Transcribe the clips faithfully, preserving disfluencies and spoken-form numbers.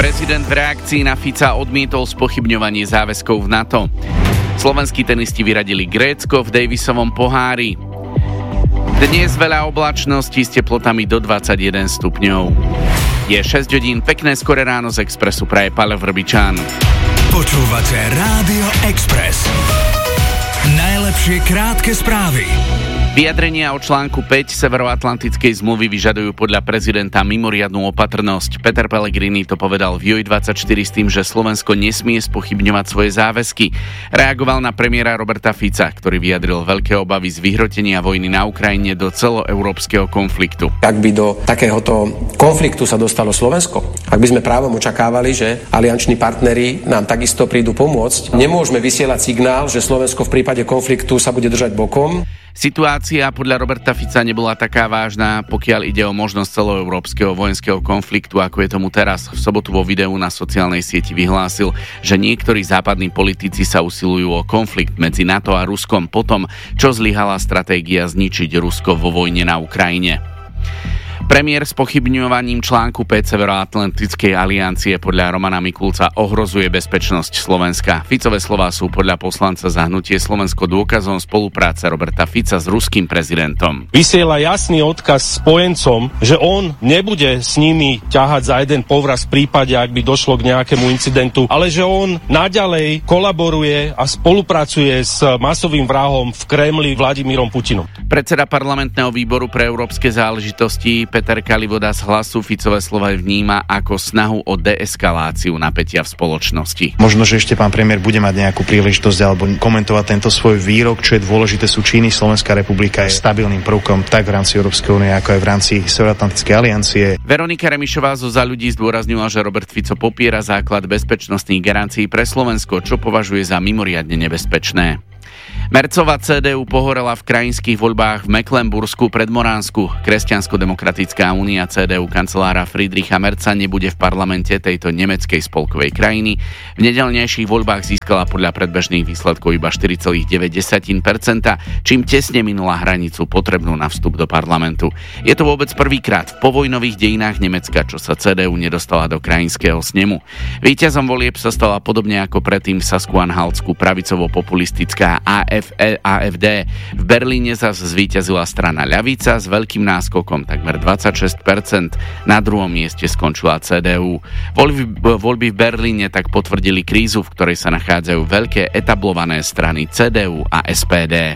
Prezident v reakcii na Fica odmietol spochybňovanie záväzkov v NATO. Slovenskí tenisti vyradili Grécko v Davisovom pohári. Dnes veľa oblačností s teplotami do dvadsaťjeden stupňov. Je šesť hodín, pekné skore ráno z Expressu praje Paľo Vrbičan. Počúvate Rádio Express. Najlepšie krátke správy. Vyjadrenia o článku päť Severoatlantickej zmluvy vyžadujú podľa prezidenta mimoriadnu opatrnosť. Peter Pellegrini to povedal v Joj dvadsaťštyri s tým, že Slovensko nesmie spochybňovať svoje záväzky. Reagoval na premiéra Roberta Fica, ktorý vyjadril veľké obavy z vyhrotenia vojny na Ukrajine do celoeurópskeho konfliktu. Ak by do takéhoto konfliktu sa dostalo Slovensko, ak by sme právom očakávali, že alianční partneri nám takisto prídu pomôcť, nemôžeme vysielať signál, že Slovensko v prípade konfliktu sa bude držať bokom. Situácia podľa Roberta Fica nebola taká vážna, pokiaľ ide o možnosť celoeurópskeho vojenského konfliktu, ako je tomu teraz. V sobotu vo videu na sociálnej sieti vyhlásil, že niektorí západní politici sa usilujú o konflikt medzi NATO a Ruskom potom, čo zlyhala stratégia zničiť Rusko vo vojne na Ukrajine. Premiér s pochybňovaním článku päť Severoatlantickej aliancie podľa Romana Mikulca ohrozuje bezpečnosť Slovenska. Ficové slová sú podľa poslanca za hnutie Slovensko dôkazom spolupráce Roberta Fica s ruským prezidentom. Vysiela jasný odkaz spojencom, že on nebude s nimi ťahať za jeden povraz v prípade, ak by došlo k nejakému incidentu, ale že on naďalej kolaboruje a spolupracuje s masovým vrahom v Kremli Vladimírom Putinom. Predseda parlamentného výboru pre európske záležitosti Peter Kalivoda z Hlasu Ficové slova vníma ako snahu o deeskaláciu napätia v spoločnosti. Možno, že ešte pán premiér bude mať nejakú príležitosť alebo komentovať tento svoj výrok, čo je dôležité, sú činy. Slovenská republika je stabilným prvkom tak v rámci Európskej únie, ako aj v rámci Severoatlantickej aliancie. Veronika Remišová zo Za ľudí zdôraznila, že Robert Fico popiera základ bezpečnostných garancií pre Slovensko, čo považuje za mimoriadne nebezpečné. Mercova cé dé ú pohorela v krajinských voľbách v Mecklenbursku pred Moránsku. Kresťansko-demokratická únia cé dé ú kancelára Friedricha Merca nebude v parlamente tejto nemeckej spolkovej krajiny. V nedeľnejších voľbách získala podľa predbežných výsledkov iba štyri celé deväť percenta, čím tesne minula hranicu potrebnú na vstup do parlamentu. Je to vôbec prvýkrát v povojnových dejinách Nemecka, čo sa cé dé ú nedostala do krajinského snemu. Víťazom volieb sa stala podobne ako predtým v Saskuanhaltsku pravicovo-populistická á ef dé. V Berlíne zase zvíťazila strana ľavica s veľkým náskokom takmer dvadsaťšesť percent. Na druhom mieste skončila cé dé ú. Voľby, voľby v Berlíne tak potvrdili krízu, v ktorej sa nachádzajú veľké etablované strany cé dé ú a es pé dé.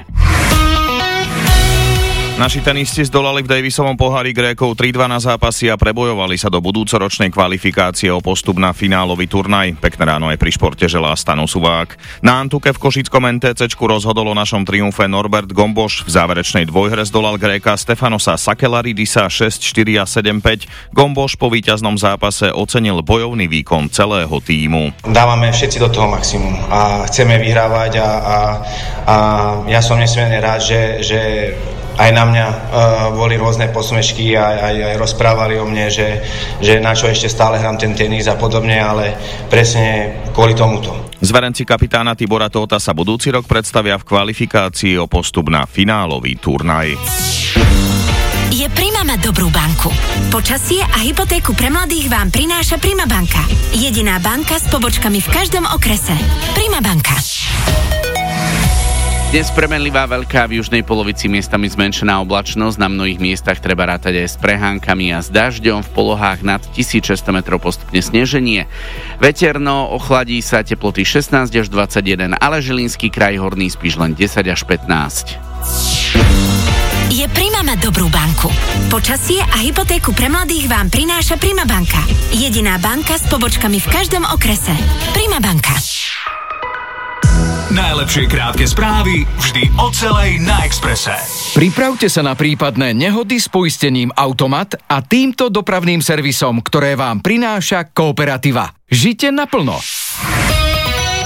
Naši tenisti zdolali v Davisovom pohári Grékov tri dva na zápasy a prebojovali sa do budúcoročnej kvalifikácie o postup na finálový turnaj. Pekné ráno aj pri športe želá Stano Suvák. Na Antuke v Košickom en té céčku rozhodol o našom triumfe Norbert Gomboš. V záverečnej dvojhre zdolal Gréka Stefanosa Sakelaridisa šesť štyri a sedem päť. Gomboš po víťaznom zápase ocenil bojovný výkon celého tímu. Dávame všetci do toho maximum a chceme vyhrávať a, a, a ja som nesmierne rád, že, že aj na mňa uh, boli rôzne posmešky a aj, aj rozprávali o mne, že, že na čo ešte stále hrám ten tenis a podobne, ale presne kvôli tomuto. Zverenci kapitána Tibora Tóta sa budúci rok predstavia v kvalifikácii o postup na finálový turnaj. Je Prima mať dobrú banku. Počasie a hypotéku pre mladých vám prináša Prima banka. Jediná banka s pobočkami v každom okrese. Prima banka. Dnes premenlivá veľká, v južnej polovici miestami zmenšená oblačnosť, na mnohých miestach treba rátať aj s prehánkami a s dažďom, v polohách nad tisícšesťsto metrov postupne sneženie. Veterno, ochladí sa, teploty šestnásť až dvadsaťjeden, ale Žilinský kraj, Horný Spiš len desať až pätnásť. Je Prima mať dobrú banku. Počasie a hypotéku pre mladých vám prináša Prima banka. Jediná banka s pobočkami v každom okrese. Prima banka. Najlepšie krátke správy vždy o celej na Expresse. Pripravte sa na prípadné nehody s poistením Automat a týmto dopravným servisom, ktoré vám prináša Kooperativa. Žite naplno.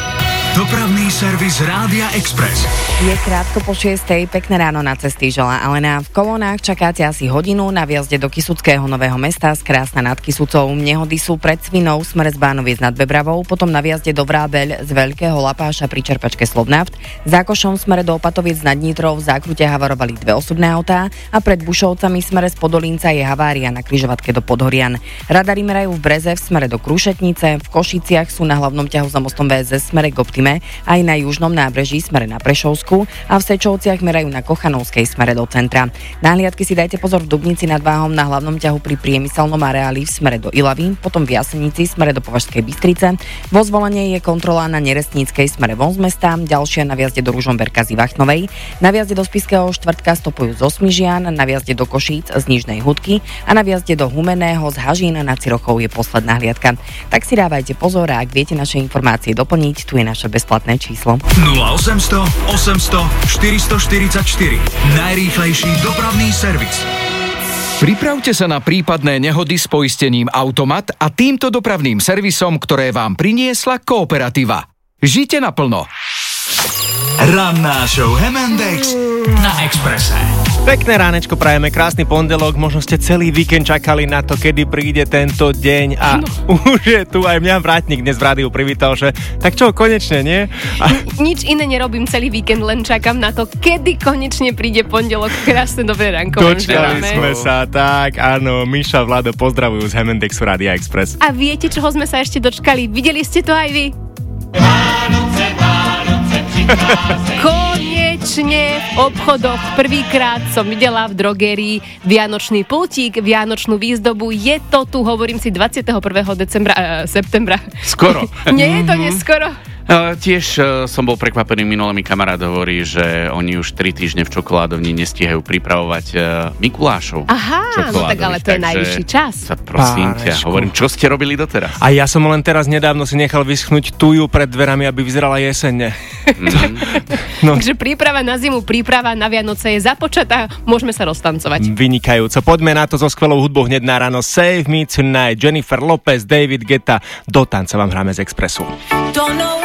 Dopravný servis Rádia Express. Je krátko po šiestej, pekné ráno na cesty želá Alena. V kolónach čakáte asi hodinu na vjazde do Kysuckého Nového Mesta z Krásna nad Kysucou. Nehody sú pred Cvinou, smere z Bánoviec nad Bebravou, potom na vjazde do Vrábeľ z Veľkého Lapáša pri čerpačke Slovnaft. Zákošom smere do Opatoviec nad Nitrou v zákrute havarovali dve osobné autá a pred Bušovcami smere z Podolínca je havária na križovatke do Podhorian. Radary merajú v Breze v smere do Krúšetnice, v Košiciach sú na hlavnom ťahu za mostom vé es es smere k Optime, aj na južnom nábreží smere na Prešovsku a v Sečovciach merajú na Kochanovskej smere do centra. Na hliadky si dajte pozor v Dubnici nad Váhom na hlavnom ťahu pri priemyselnom areáli v smere do Ilavy, potom v Jasenici smere do Považskej Bystrice. Vo Zvolenie je kontrola na Neresníckej smere von z mesta, ďalšia na vjazde do Ružomberka z Ivachtnovej, na vjazde do Spišského štvrtka stopujú z Osmižian, na vjazde do Košíc z Nižnej Hudky a na vjazde do Humenného z Hažín nad Cirochou je posledná hliadka. Tak si dávajte pozor a ak viete naše informácie doplniť, tu je naše bezplatné číslo. nula osemsto osemsto štyristoštyridsaťštyri. Najrýchlejší dopravný servis. Pripravte sa na prípadné nehody s poistením Automat a týmto dopravným servisom, ktoré vám priniesla Kooperativa. Žite naplno. Ranná show em and X na Expresse. Pekné ránečko prajeme, krásny pondelok, možno ste celý víkend čakali na to, kedy príde tento deň a no. Už je tu, aj mňa vrátnik dnes v rádiu privítal, že tak čo, konečne, nie? A... Nič iné nerobím celý víkend, len čakám na to, kedy konečne príde pondelok. Krásne dobré ránko. Dočkali sme sa, tak áno, Miša, Vlado, pozdravujú z Hemendexu Rádia Express. A viete, čoho sme sa ešte dočkali? Videli ste to aj vy? Vánoce, Vánoce, Konečne v obchodoch prvýkrát som videla v drogérii vianočný pultík, vianočnú výzdobu. Je to tu, hovorím si, dvadsiateho prvého decembra, uh, septembra. Skoro. Nie je to neskoro? Uh, tiež uh, som bol prekvapený, minulé mi kamarát hovorí, že oni už tri týždne v čokoládovni nestíhajú pripravovať uh, Mikulášov. Aha, no tak ale to je najvyšší čas. Sa prosím ťa, hovorím, čo ste robili doteraz? A ja som len teraz nedávno si nechal vyschnúť tuju pred dverami, aby vyzerala jesenne. Mm. No. Takže príprava na zimu, príprava na Vianoce je započatá, môžeme sa roztancovať. Vynikajúco, poďme na to so skvelou hudbou hneď na ráno. Save Me Tonight, Jennifer Lopez, David Guetta, do tanca vám hráme z Expressu.